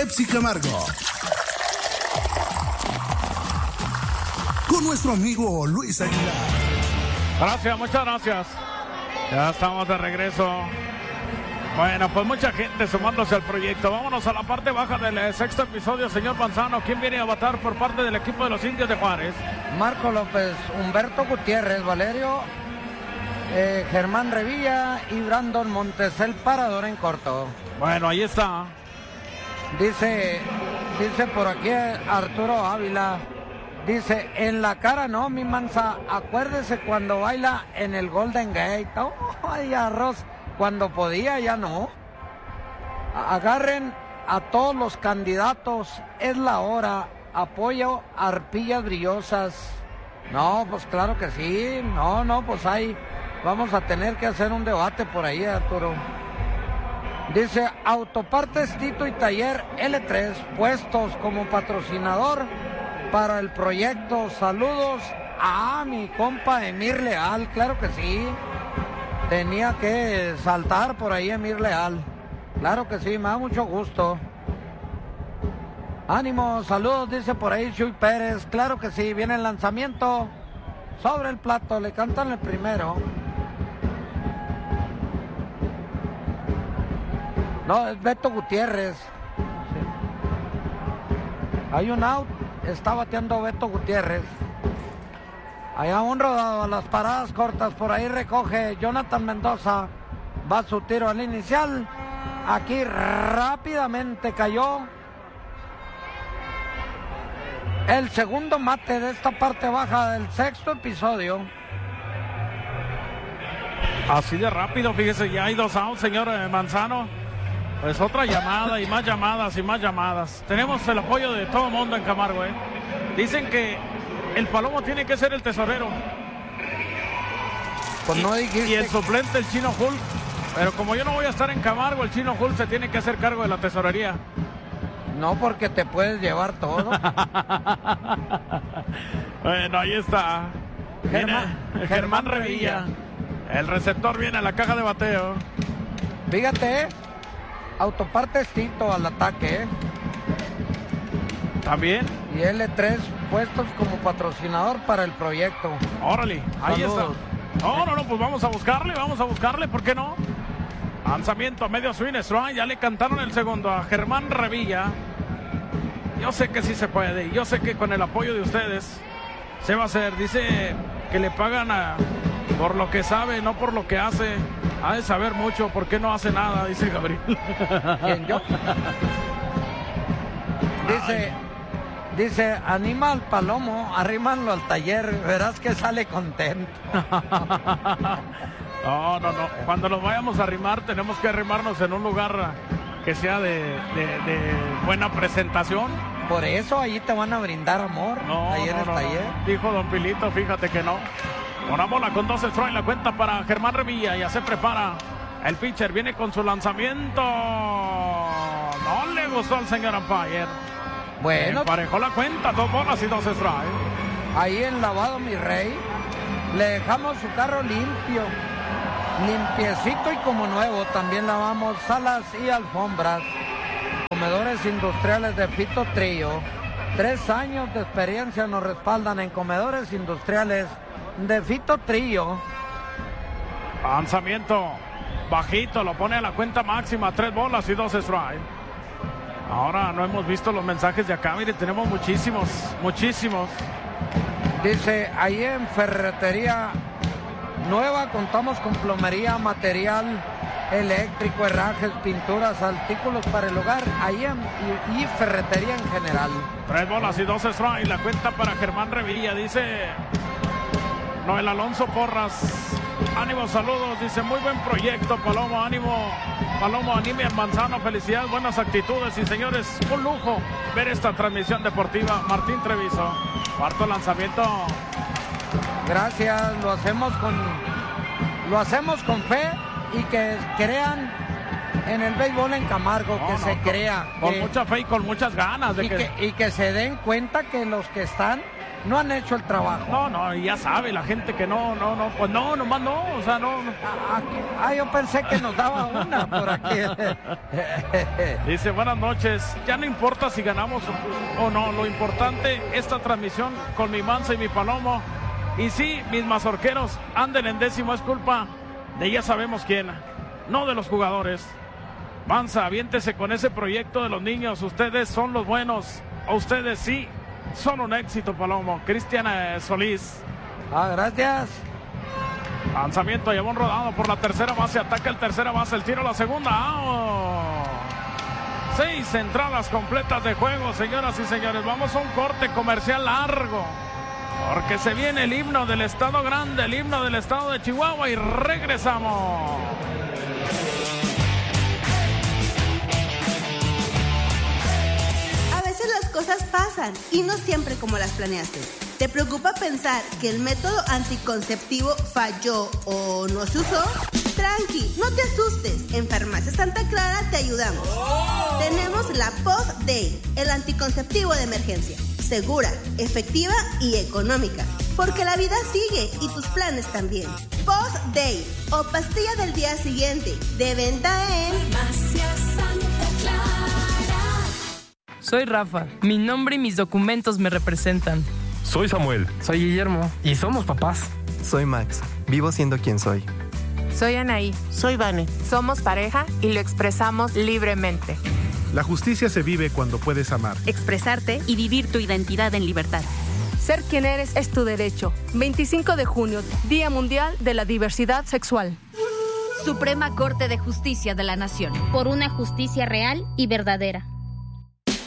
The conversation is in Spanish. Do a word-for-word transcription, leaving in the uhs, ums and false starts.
Pepsi Camargo. Con nuestro amigo Luis Aguilar. Gracias, muchas gracias. Ya estamos de regreso. Bueno, pues mucha gente sumándose al proyecto. Vámonos a la parte baja del sexto episodio, señor Manzano. ¿Quién viene a batar por parte del equipo de los Indios de Juárez? Marco López, Humberto Gutiérrez, Valerio, eh, Germán Revilla y Brandon Montes, el parador en corto. Bueno, ahí está. Dice, dice por aquí Arturo Ávila, dice, en la cara no, mi Manza, acuérdese cuando baila en el Golden Gate. Oh, ay, arroz. Cuando podía, ya no. Agarren a todos los candidatos, es la hora. Apoyo a Arpillas Brillosas. No, pues claro que sí. No, no, pues ahí vamos a tener que hacer un debate por ahí, Arturo. Dice, Autopartes Tito y Taller L tres, puestos como patrocinador para el proyecto. Saludos a mi compa Emir Leal, claro que sí. Tenía que saltar por ahí Emir Leal. Claro que sí, me da mucho gusto. Ánimo, saludos, dice por ahí Chuy Pérez. Claro que sí, viene el lanzamiento sobre el plato. Le cantan el primero. No, es Beto Gutiérrez. Sí. Hay un out, está bateando Beto Gutiérrez. Allá un rodado a las paradas cortas, por ahí recoge Jonathan Mendoza, va su tiro al inicial, aquí rápidamente cayó el segundo mate de esta parte baja del sexto episodio. Así de rápido, fíjese, ya hay dos outs, señor Manzano. Pues otra llamada y más llamadas y más llamadas. Tenemos el apoyo de todo el mundo en Camargo, ¿eh? Dicen que el Palomo tiene que ser el tesorero. Pues no dijiste. Y el suplente, el Chino Hulk. Pero como yo no voy a estar en Camargo, el Chino Hulk se tiene que hacer cargo de la tesorería. No, porque te puedes llevar todo. Bueno, ahí está. Germán, Germán, Germán Revilla. Revilla. El receptor viene a la caja de bateo. Fíjate, ¿eh? Autopartes Tito al ataque, ¿eh? También. Y L tres puestos como patrocinador para el proyecto. Órale, ahí Saludos. está. No, no, no, pues vamos a buscarle, vamos a buscarle, ¿por qué no? Lanzamiento a medio swing, strike, ya le cantaron el segundo a Germán Revilla. Yo sé que sí se puede, yo sé que con el apoyo de ustedes se va a hacer. Dice que le pagan a, por lo que sabe, no por lo que hace. Ha de saber mucho, ¿por qué no hace nada? Dice Gabriel. ¿Quién, yo? Dice, dice, anima al Palomo, arrímanlo al taller, verás que sale contento. No, no, no. Cuando nos vayamos a arrimar, tenemos que arrimarnos en un lugar que sea de, de, de buena presentación. Por eso ahí te van a brindar amor, No, ahí en no, el no, taller. no. Dijo Don Pilito, fíjate que no. Una bola con dos strikes, la cuenta para Germán Revilla. Ya se prepara el pitcher, viene con su lanzamiento. No le gustó al señor umpire. Bueno, Emparejó la cuenta, dos bolas y dos strikes. ahí en lavado mi rey, le dejamos su carro limpio, limpiecito y como nuevo. También lavamos salas y alfombras. Comedores industriales de Fito Trillo. Tres años de experiencia nos respaldan en comedores industriales de Fito Trillo. Lanzamiento bajito, lo pone a la cuenta máxima, tres bolas y dos strikes. Ahora no hemos visto los mensajes de acá, mire, tenemos muchísimos, muchísimos. Dice, ahí en Ferretería Nueva contamos con plomería, material eléctrico, herrajes, pinturas, artículos para el hogar, ahí en, y, y ferretería en general. Tres bolas y dos strikes, la cuenta para Germán Revilla, dice Noel Alonso Porras. Ánimo, saludos, dice, muy buen proyecto, Palomo, ánimo, Palomo, anime al Manzano, felicidades, buenas actitudes y señores, un lujo ver esta transmisión deportiva. Martín Treviso, cuarto lanzamiento. Gracias, lo hacemos con, lo hacemos con fe y que crean en el béisbol en Camargo, No, que no, se con, crea. Con que, mucha fe y con muchas ganas de y que... que... Y que se den cuenta que los que están no han hecho el trabajo. No, no, y ya sabe la gente que no, no, no, pues no, nomás no, o sea, no. no. Aquí, ah, yo pensé que nos daba una por aquí. Dice, buenas noches, ya no importa si ganamos o no, lo importante, esta transmisión con mi Mansa y mi Palomo, y sí, mis mazorqueros anden en décimo, es culpa de ya sabemos quién, no de los jugadores. Mansa, aviéntese con ese proyecto de los niños, ustedes son los buenos, a ustedes sí son un éxito, Palomo. Cristian eh, Solís. Ah, gracias. Lanzamiento, llevó un rodado por la tercera base, ataca el tercera base, el tiro a la segunda. ¡Oh! Seis entradas completas de juego, señoras y señores. Vamos a un corte comercial largo, porque se viene el himno del Estado Grande, el himno del Estado de Chihuahua, y regresamos. Las cosas pasan y no siempre como las planeaste. ¿Te preocupa pensar que el método anticonceptivo falló o no se usó? Tranqui, no te asustes. En Farmacia Santa Clara te ayudamos. Oh. Tenemos la Post-Day, el anticonceptivo de emergencia. Segura, efectiva y económica. Porque la vida sigue y tus planes también. Post-Day o pastilla del día siguiente. De venta en Farmacia Santa Clara. Soy Rafa, mi nombre y mis documentos me representan. Soy Samuel. Soy Guillermo y somos papás. Soy Max, vivo siendo quien soy. Soy Anaí. Soy Vane. Somos pareja y lo expresamos libremente. La justicia se vive cuando puedes amar, expresarte y vivir tu identidad en libertad. Ser quien eres es tu derecho. veinticinco de junio, Día Mundial de la Diversidad Sexual. Suprema Corte de Justicia de la Nación. Por una justicia real y verdadera.